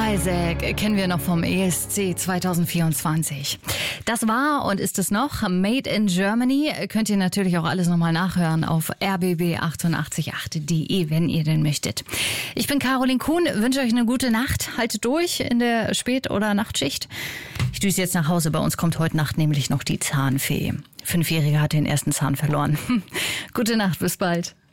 Isaac kennen wir noch vom ESC 2024. Das war und ist es noch Made in Germany. Könnt ihr natürlich auch alles nochmal nachhören auf rbb888.de, wenn ihr denn möchtet. Ich bin Caroline Kuhn, wünsche euch eine gute Nacht. Haltet durch in der Spät- oder Nachtschicht. Ich düse jetzt nach Hause. Bei uns kommt heute Nacht nämlich noch die Zahnfee. 5-Jährige hat den ersten Zahn verloren. Gute Nacht, bis bald.